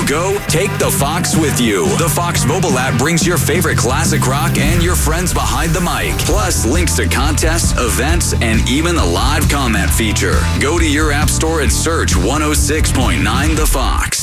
go, take the Fox with you. The Fox mobile app brings your favorite classic rock and your friends behind the mic. Plus, links to contests, events, and even a live comment feature. Go to your app store and search 106.9 The Fox.